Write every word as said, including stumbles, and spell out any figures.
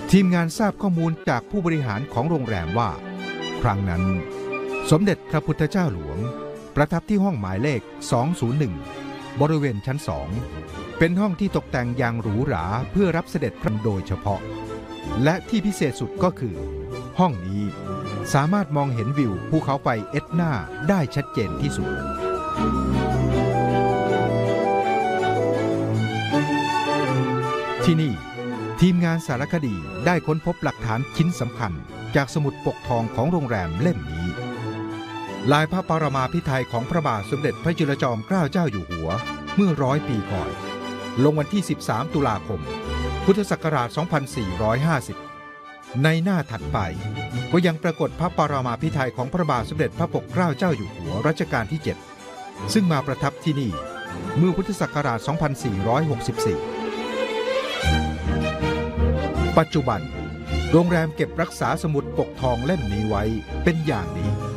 ทีมงานทราบข้อมูลจากผู้บริหารของโรงแรมว่าครั้งนั้นสมเด็จพระพุทธเจ้าหลวงประทับที่ห้องหมายเลขสองศูนย์หนึ่งบริเวณชั้นสองเป็นห้องที่ตกแต่งอย่างหรูหราเพื่อรับเสด็จพระโดยเฉพาะและที่พิเศษสุดก็คือห้องนี้สามารถมองเห็นวิวภูเขาไฟเอ็ดนาได้ชัดเจนที่สุดที่นี่ทีมงานสารคดีได้ค้นพบหลักฐานชิ้นสำคัญจากสมุดปกทองของโรงแรมเล่มนี้ลายพระปรมาภิไธยของพระบาทสมเด็จพระจุลจอมเกล้าเจ้าอยู่หัวเมื่อร้อยปีก่อนลงวันที่สิบสามตุลาคมพุทธศักราชสองพันสี่ร้อยห้าสิบในหน้าถัดไปก็ยังปรากฏพระปรมาภิไธยของพระบาทสมเด็จพระปกเกล้าเจ้าอยู่หัวรัชกาลที่เจ็ดซึ่งมาประทับที่นี่เมื่อพุทธศักราชสองพันสี่ร้อยหกสิบสี่ปัจจุบันโรงแรมเก็บรักษาสมุดปกทองเล่มนี้ไว้เป็นอย่างดี